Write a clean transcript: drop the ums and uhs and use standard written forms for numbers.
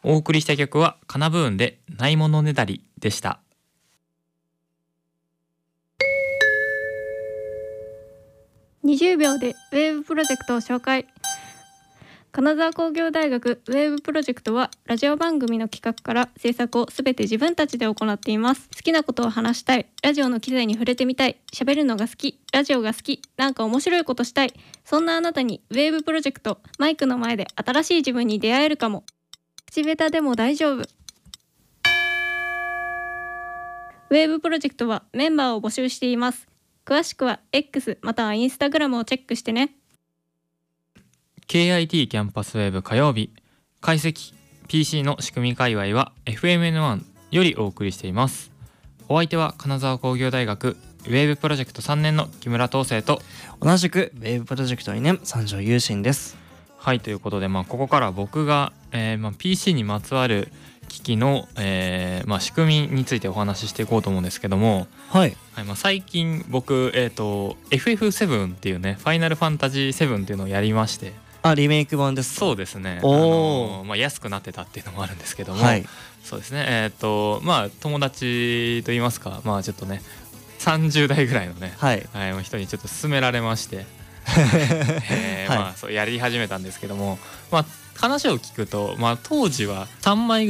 お送りした曲はカナブーンでないものねだりでした。 20秒でウェーブプロジェクトを紹介。金沢工業大学ウェーブプロジェクトはラジオ番組の企画から制作をすべて自分たちで行っています。好きなことを話したい、ラジオの機材に触れてみたい、喋るのが好き、ラジオが好き、なんか面白いことしたい、そんなあなたにウェーブプロジェクト、マイクの前で新しい自分に出会えるかも。口下手でも大丈夫。ウェーブプロジェクトはメンバーを募集しています。詳しくは X またはインスタグラムをチェックしてね。 KIT キャンパスウェブ火曜日、解析 PC の仕組み界隈は FMN1 よりお送りしています。お相手は金沢工業大学ウェーブプロジェクト3年の木村東生と、 同じくウェーブプロジェクト2年三条優心です。 はい、ということで、ここから僕が、PC にまつわる機器の、仕組みについてお話ししていこうと思うんですけども、 はい、 最近僕、FF7 っていうね、ファイナルファンタジー7っていうのをやりまして。 リメイク版です。 そうですね。 お安くなってたっていうのもあるんですけども、 はい、 そうですね。友達といいますか、ちょっとね30代ぐらいのね、人にちょっと勧められましてそうやり始めたんですけども、話を聞くと、当時は3枚